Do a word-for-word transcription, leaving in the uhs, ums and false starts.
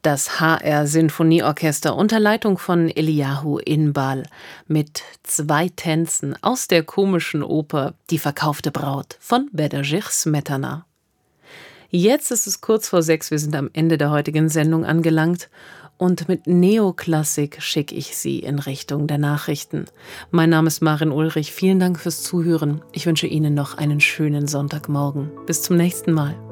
Das H R-Sinfonieorchester unter Leitung von Eliyahu Inbal mit zwei Tänzen aus der komischen Oper Die verkaufte Braut von Bedřich Smetana. Jetzt ist es kurz vor sechs, wir sind am Ende der heutigen Sendung angelangt und mit Neoklassik schicke ich Sie in Richtung der Nachrichten. Mein Name ist Maren Ulrich, vielen Dank fürs Zuhören. Ich wünsche Ihnen noch einen schönen Sonntagmorgen. Bis zum nächsten Mal.